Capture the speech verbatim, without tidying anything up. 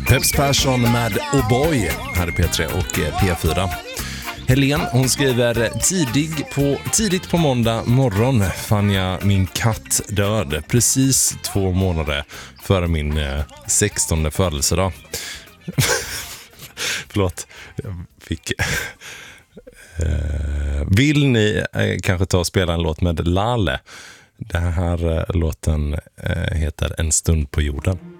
Peps Persson med Oh Boy här i P tre och P fyra. Helen, hon skriver tidig på, tidigt på måndag morgon fann jag min katt död precis två månader före min eh, sextonde födelsedag. Förlåt, jag fick... eh, vill ni eh, kanske ta och spela en låt med Lale? Den här eh, låten eh, heter En stund på jorden.